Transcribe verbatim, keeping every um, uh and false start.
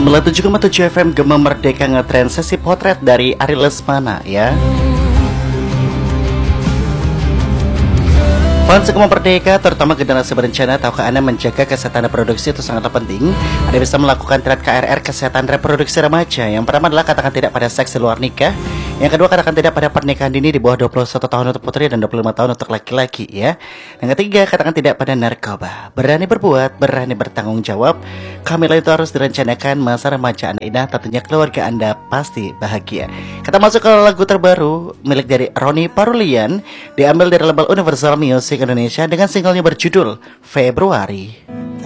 sembilan puluh tujuh koma tujuh F M Gema Merdeka ngetrend sesi potret dari Ari Lesmana ya. Fans Gema Merdeka, terutama generasi berencana, tahukah Anda menjaga kesehatan reproduksi itu sangatlah penting? Anda bisa melakukan thread K R R kesehatan reproduksi remaja. Yang pertama adalah katakan tidak pada seks di luar nikah. Yang kedua, katakan tidak pada pernikahan dini di bawah dua puluh satu tahun untuk putri dan dua puluh lima tahun untuk laki-laki ya. Yang ketiga, katakan tidak pada narkoba. Berani berbuat, berani bertanggung jawab. Kehamilan itu harus direncanakan. Masa remaja Anda indah, tentunya keluarga Anda pasti bahagia. Kita masuk ke lagu terbaru milik dari Ronnie Parulian, diambil dari label Universal Music Indonesia dengan singlenya berjudul Februari.